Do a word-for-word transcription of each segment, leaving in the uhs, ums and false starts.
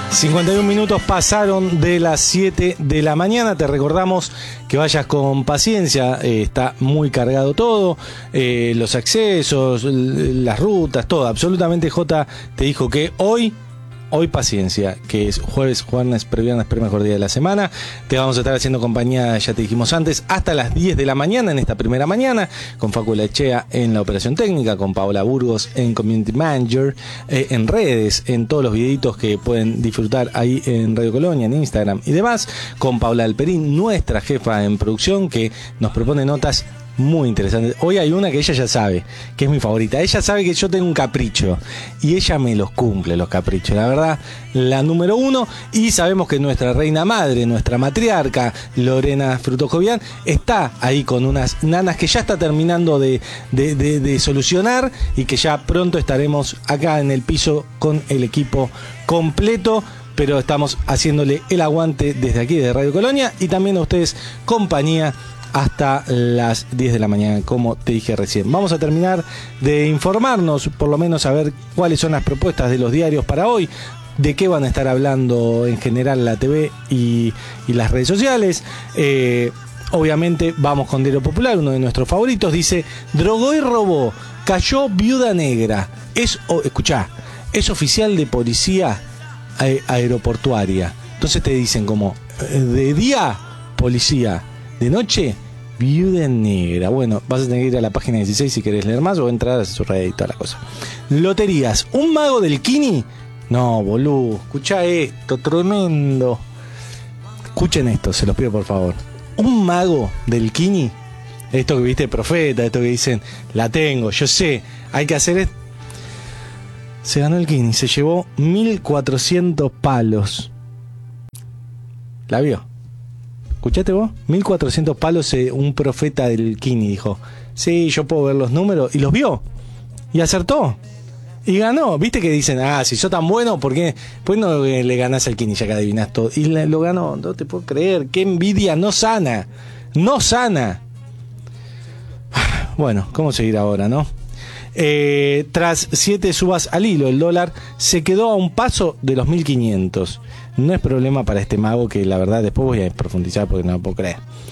cincuenta y un minutos pasaron de las siete de la mañana. Te recordamos que vayas con paciencia, eh, está muy cargado todo, eh, los accesos, las rutas, todo. Absolutamente J te dijo que hoy... Hoy paciencia, que es jueves, jueves, previernes, pre mejor día de la semana. Te vamos a estar haciendo compañía, ya te dijimos antes, hasta las diez de la mañana en esta primera mañana, con Facu Lechea en la operación técnica, con Paola Burgos en Community Manager, eh, en redes, en todos los videitos que pueden disfrutar ahí en Radio Colonia, en Instagram y demás, con Paula Alperín, nuestra jefa en producción, que nos propone notas muy interesante. Hoy hay una que ella ya sabe, que es mi favorita. Ella sabe que yo tengo un capricho y ella me los cumple, los caprichos. La verdad, la número uno. Y sabemos que nuestra reina madre, nuestra matriarca, Lorena Frutojovian, está ahí con unas nanas que ya está terminando de, de, de, de solucionar y que ya pronto estaremos acá en el piso con el equipo completo. Pero estamos haciéndole el aguante desde aquí, de Radio Colonia, y también a ustedes compañía hasta las diez de la mañana, como te dije recién. Vamos a terminar de informarnos, por lo menos a ver cuáles son las propuestas de los diarios para hoy, de qué van a estar hablando en general la T V y, y las redes sociales. Eh, obviamente vamos con Diario Popular, uno de nuestros favoritos. Dice: drogó y robó, cayó viuda negra. Es, oh, escuchá, es oficial de policía aeroportuaria. Entonces te dicen como, de día, policía, de noche, viuda negra. Bueno, vas a tener que ir a la página dieciséis si querés leer más, o entrar a su red y toda la cosa. Loterías, un mago del Kini. No, boludo, escuchá esto, tremendo. Escuchen esto, se los pido por favor. Un mago del Kini, esto que viste profeta, esto que dicen, la tengo, yo sé, hay que hacer esto. Se ganó el Kini, se llevó mil cuatrocientos palos. ¿La vio? ¿Escuchaste vos? mil cuatrocientos palos, eh, un profeta del Kini dijo, sí, yo puedo ver los números, y los vio, y acertó, y ganó. Viste que dicen, ah, si sos tan bueno, ¿por qué, ¿por qué no le ganás al Kini ya que adivinás todo? Y le, lo ganó, no te puedo creer, qué envidia, no sana, no sana. Bueno, ¿cómo seguir ahora, no? Eh, tras siete subas al hilo, el dólar se quedó a un paso de los mil quinientos. No es problema para este mago, que la verdad después voy a profundizar porque no lo puedo creer.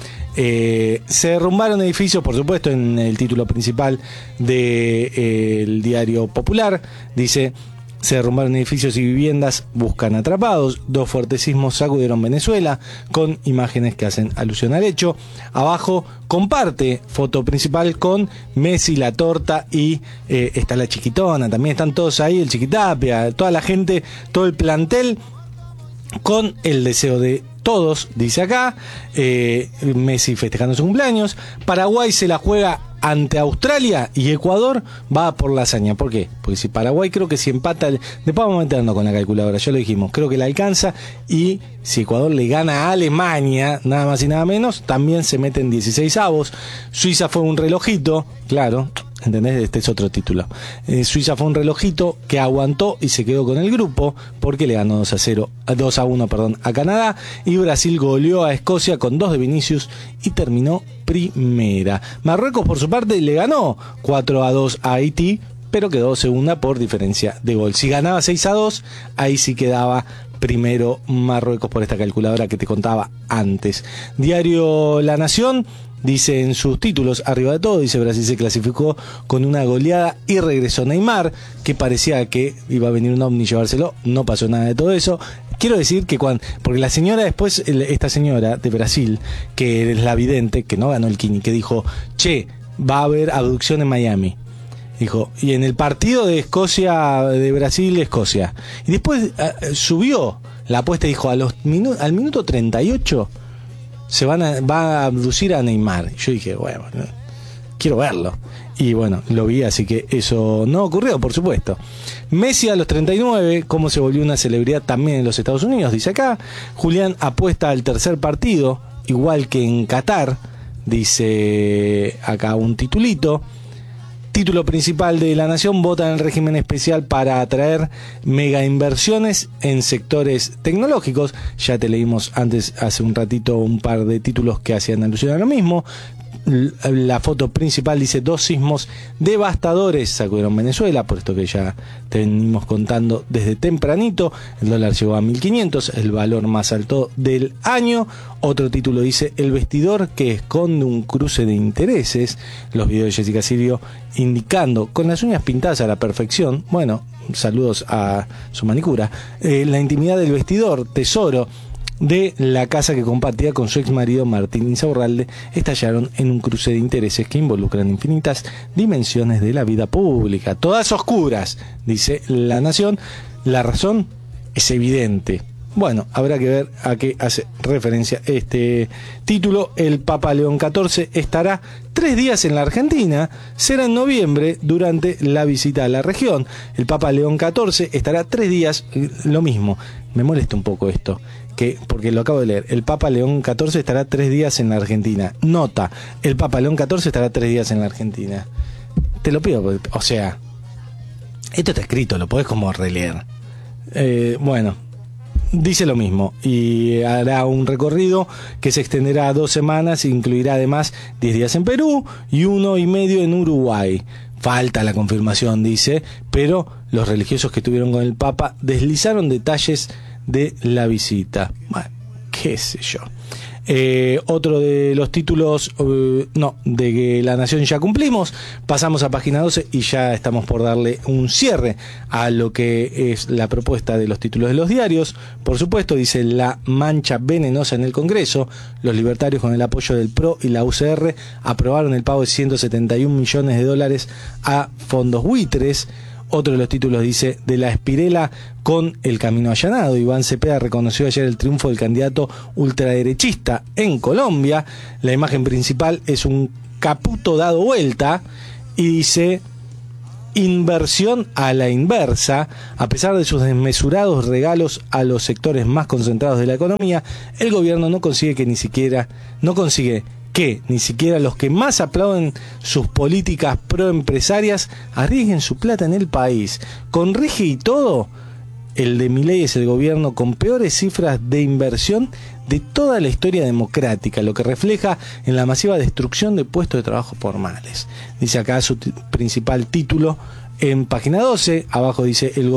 Eh, se derrumbaron edificios, por supuesto, en el título principal del de, eh, Diario Popular. Dice: se derrumbaron edificios y viviendas, buscan atrapados. Dos fuertes sismos sacudieron Venezuela, con imágenes que hacen alusión al hecho. Abajo comparte foto principal con Messi, la torta, y eh, está la Chiquitona. También están todos ahí, el Chiquitapia, toda la gente, todo el plantel, con el deseo de todos, dice acá. eh, Messi festejando su cumpleaños. Paraguay se la juega ante Australia y Ecuador va por la hazaña. ¿Por qué? Porque si Paraguay, creo que si empata, después vamos a meternos con la calculadora, ya lo dijimos, creo que la alcanza, y si Ecuador le gana a Alemania, nada más y nada menos, también se mete en dieciséis avos. Suiza fue un relojito, claro, ¿entendés? Este es otro título. Eh, Suiza fue un relojito que aguantó y se quedó con el grupo porque le ganó dos a cero, dos a uno, perdón, a Canadá, y Brasil goleó a Escocia con dos de Vinicius y terminó primera. Marruecos, por su parte, le ganó cuatro a dos a Haití, pero quedó segunda por diferencia de gol. Si ganaba seis a dos, ahí sí quedaba primero Marruecos por esta calculadora que te contaba antes. Diario La Nación dice en sus títulos, arriba de todo, dice: Brasil se clasificó con una goleada y regresó Neymar, que parecía que iba a venir un ovni y llevárselo. No pasó nada de todo eso. Quiero decir que cuando, porque la señora después, esta señora de Brasil, que es la vidente, que no ganó el Kini, que dijo, che, va a haber abducción en Miami. Dijo, y en el partido de Escocia, de Brasil, Escocia. Y después uh, subió la apuesta y dijo, a los minu- al minuto treinta y ocho se van a, va a abducir a Neymar. Y yo dije, bueno, quiero verlo. Y bueno, lo vi, así que eso no ocurrió, por supuesto. Messi a los treinta y nueve, cómo se volvió una celebridad también en los Estados Unidos, dice acá. Julián apuesta al tercer partido, igual que en Qatar, dice acá un titulito. Título principal de La Nación: vota en el régimen especial para atraer mega inversiones en sectores tecnológicos. Ya te leímos antes, hace un ratito, un par de títulos que hacían alusión a lo mismo. La foto principal dice: dos sismos devastadores sacudieron Venezuela, por esto que ya te venimos contando desde tempranito. El dólar llegó a mil quinientos, el valor más alto del año. Otro título dice: el vestidor que esconde un cruce de intereses. Los videos de Jessica Sirio indicando, con las uñas pintadas a la perfección, bueno, saludos a su manicura, eh, la intimidad del vestidor, tesoro de la casa que compartía con su ex marido Martín Insaurralde, estallaron en un cruce de intereses que involucran infinitas dimensiones de la vida pública, todas oscuras, dice La Nación. La razón es evidente. Bueno, habrá que ver a qué hace referencia este título. El Papa León catorce estará tres días en la Argentina, será en noviembre durante la visita a la región. El Papa León catorce estará tres días, lo mismo, me molesta un poco esto, que porque lo acabo de leer. El Papa León catorce estará tres días en la Argentina. Nota, el Papa León catorce estará tres días en la Argentina. Te lo pido, o sea, esto está escrito, lo podés como releer. Eh, bueno, dice lo mismo y hará un recorrido que se extenderá a dos semanas e incluirá además diez días en Perú y uno y medio en Uruguay. Falta la confirmación, dice, pero los religiosos que estuvieron con el Papa deslizaron detalles de la visita. Bueno, qué sé yo. Eh, otro de los títulos, uh, no, de La Nación ya cumplimos. Pasamos a página doce y ya estamos por darle un cierre a lo que es la propuesta de los títulos de los diarios. Por supuesto, dice: la mancha venenosa en el Congreso. Los libertarios, con el apoyo del P R O y la U C R, aprobaron el pago de ciento setenta y un millones de dólares a fondos buitres. Otro de los títulos dice: de la Espirela con el camino allanado. Iván Cepeda reconoció ayer el triunfo del candidato ultraderechista en Colombia. La imagen principal es un Caputo dado vuelta y dice: inversión a la inversa. A pesar de sus desmesurados regalos a los sectores más concentrados de la economía, el gobierno no consigue que ni siquiera no consigue que ni siquiera los que más aplauden sus políticas proempresarias arriesguen su plata en el país. Con Rigi y todo, el de Milei es el gobierno con peores cifras de inversión de toda la historia democrática, lo que refleja en la masiva destrucción de puestos de trabajo formales. Dice acá su principal título en página doce, abajo dice: el